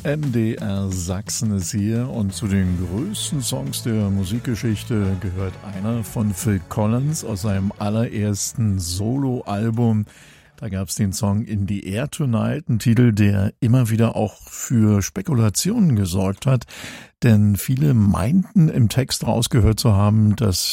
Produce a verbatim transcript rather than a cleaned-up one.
M D R Sachsen ist hier und zu den größten Songs der Musikgeschichte gehört einer von Phil Collins aus seinem allerersten Soloalbum. Da gab es den Song In the Air Tonight, ein Titel, der immer wieder auch für Spekulationen gesorgt hat. Denn viele meinten im Text rausgehört zu haben, dass